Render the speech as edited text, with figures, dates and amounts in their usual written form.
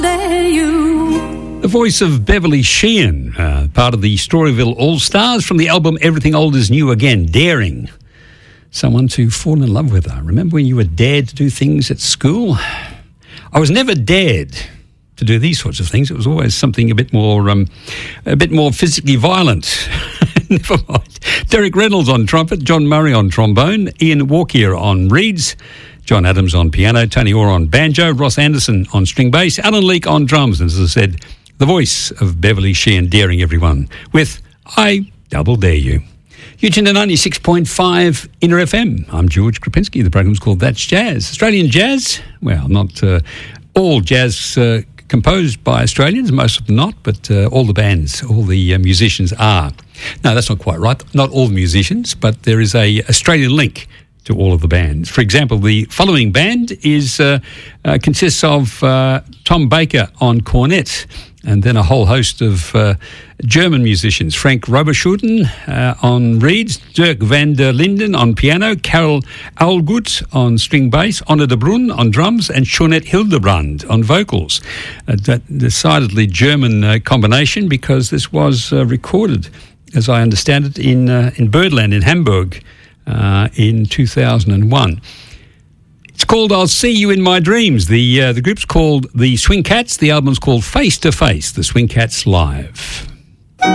The voice of Beverly Sheehan, part of the Storyville All-Stars from the album Everything Old Is New Again, Daring. Someone to fall in love with her. Remember when you were dared to do things at school? I was never dared to do these sorts of things. It was always something a bit more physically violent. Never mind. Derek Reynolds on trumpet, John Murray on trombone, Ian Walkier on reeds, John Adams on piano, Tony Orr on banjo, Ross Anderson on string bass, Alan Leake on drums, and as I said, the voice of Beverly Sheehan daring everyone with I Double Dare You. You're tuned to 96.5 Inner FM. I'm George Krapinski. The program's called That's Jazz. Australian jazz? Well, not all jazz composed by Australians, most of them not, but all the bands, all the musicians are. No, that's not quite right. Not all the musicians, but there is a Australian link to all of the bands. For example, the following band consists of Tom Baker on cornet, and then a whole host of German musicians. Frank Roberschuten on reeds, Dirk van der Linden on piano, Karel Aulgut on string bass, Onno de Brun on drums, and Jeanette Hildebrand on vocals. That decidedly German combination, because this was recorded, as I understand it, in Birdland in Hamburg in 2001. It's called I'll See You in My Dreams. The group's called the Swing Cats. The album's called Face to Face, the Swing Cats Live.